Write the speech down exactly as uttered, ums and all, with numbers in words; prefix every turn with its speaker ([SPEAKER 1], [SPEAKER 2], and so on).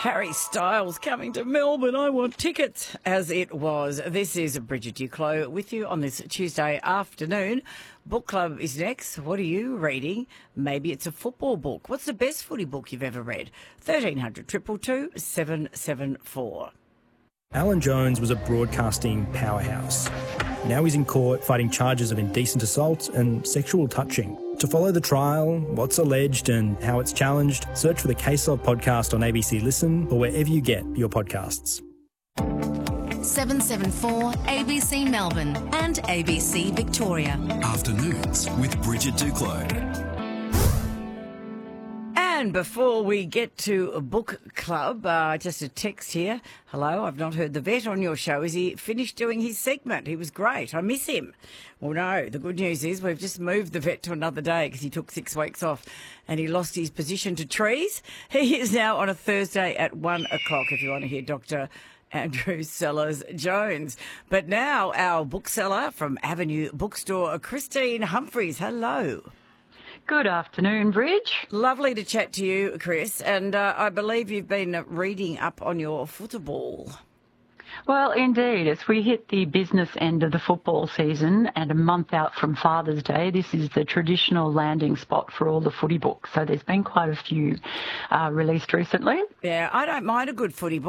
[SPEAKER 1] Harry Styles coming to Melbourne. I want tickets, as it was. This is Bridget Duclos with you on this Tuesday afternoon. Book Club is next. What are you reading? Maybe it's a football book. What's the best footy book you've ever read? thirteen hundred, two two two, seven seven four.
[SPEAKER 2] Alan Jones was a broadcasting powerhouse. Now he's in court fighting charges of indecent assault and sexual touching. To follow the trial, what's alleged and how it's challenged, search for the Case Of podcast on A B C Listen or wherever you get your podcasts.
[SPEAKER 3] seven seven four A B C Melbourne and A B C Victoria.
[SPEAKER 4] Afternoons with Bridget Duclos.
[SPEAKER 1] And before we get to a book club, uh, just a text here. Hello, I've not heard the vet on your show. Is he finished doing his segment? He was great. I miss him. Well, no, the good news is we've just moved the vet to another day because he took six weeks off and he lost his position to trees. He is now on a Thursday at one o'clock if you want to hear Doctor Andrew Sellers-Jones. But now our bookseller from Avenue Bookstore, Christine Humphries. Hello.
[SPEAKER 5] Good afternoon, Bridge.
[SPEAKER 1] Lovely to chat to you, Chris. And uh, I believe you've been uh, reading up on your football.
[SPEAKER 5] Well, indeed, as we hit the business end of the football season and a month out from Father's Day, this is the traditional landing spot for all the footy books. So there's been quite a few uh, released recently.
[SPEAKER 1] Yeah, I don't mind a good footy book.